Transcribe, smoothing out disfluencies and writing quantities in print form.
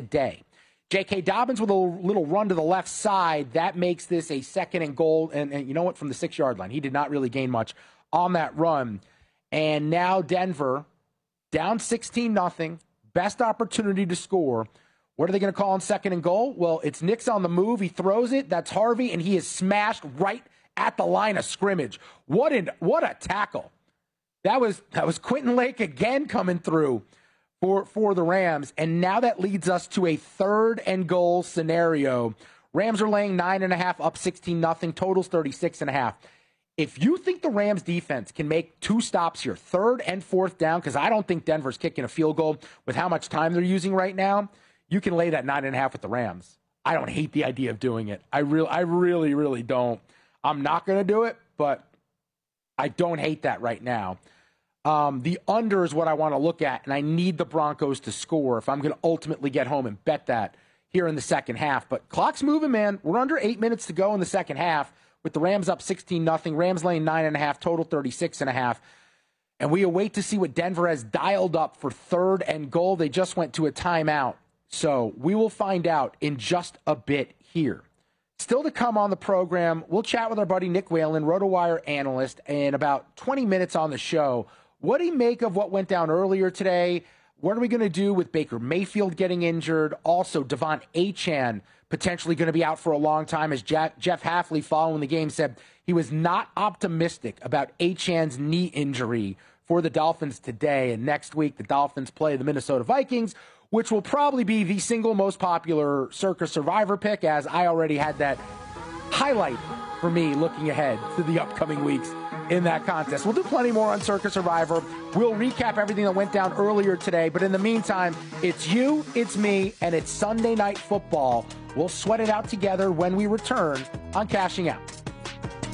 today. J.K. Dobbins with a little run to the left side. That makes this a 2nd and goal. And you know what? From the 6-yard line. He did not really gain much on that run. And now Denver down 16-0. Best opportunity to score. What are they going to call on 2nd and goal? Well, it's Nix on the move. He throws it. That's Harvey, and he is smashed right at the line of scrimmage. What a tackle. That was Quentin Lake again coming through for the Rams. And now that leads us to a 3rd and goal scenario. Rams are laying 9.5, up 16-0. Totals 36.5. If you think the Rams defense can make 2 stops here, 3rd and 4th down, because I don't think Denver's kicking a field goal with how much time they're using right now, you can lay that 9.5 with the Rams. I don't hate the idea of doing it. I really, really don't. I'm not going to do it, but I don't hate that right now. The under is what I want to look at, and I need the Broncos to score if I'm going to ultimately get home and bet that here in the second half. But clock's moving, man. We're under 8 minutes to go in the second half with the Rams up 16-0. Rams laying 9.5, total 36.5. And we await to see what Denver has dialed up for 3rd and goal. They just went to a timeout. So we will find out in just a bit here. Still to come on the program, we'll chat with our buddy Nick Whalen, RotoWire analyst, in about 20 minutes on the show. What do you make of what went down earlier today? What are we going to do with Baker Mayfield getting injured? Also, Devon Achane potentially going to be out for a long time, as Jeff Hafley, following the game, said he was not optimistic about Achane's knee injury for the Dolphins today. And next week, the Dolphins play the Minnesota Vikings, which will probably be the single most popular Circa Survivor pick, as I already had that highlight for me looking ahead to the upcoming weeks in that contest. We'll do plenty more on Circa Survivor. We'll recap everything that went down earlier today. But in the meantime, it's you, it's me, and it's Sunday Night Football. We'll sweat it out together when we return on Cashing Out.